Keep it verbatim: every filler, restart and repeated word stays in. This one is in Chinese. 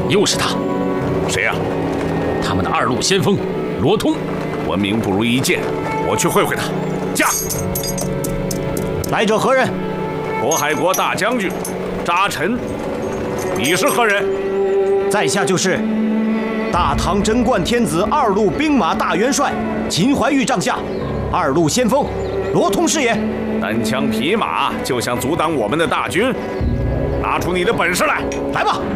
又是他。 谁呀、啊？ 他们的二路先锋罗通。 闻名不如一见，我去会会他。驾！ 来者何人？ 渤海国大将军扎臣。你是何人？ 在下就是大唐贞观天子二路兵马大元帅秦怀玉帐下二路先锋罗通是也。 单枪匹马就想阻挡我们的大军，拿出你的本事来！ 来吧！